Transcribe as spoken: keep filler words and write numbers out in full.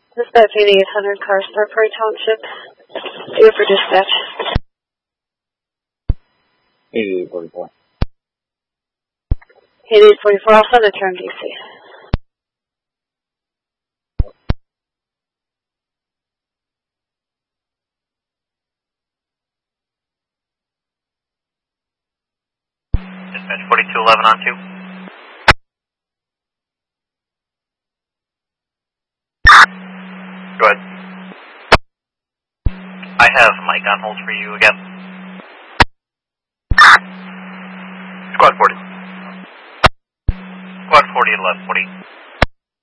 Dispatch eighty-eight hundred, car Star Prairie Township. Here for dispatch. eighty-eight forty-four. eighty-eight forty-four, I'll send a turn D C. Dispatch forty-two eleven on two. Go ahead. I have Mike on hold for you again. Squad forty. Squad forty at eleven forty.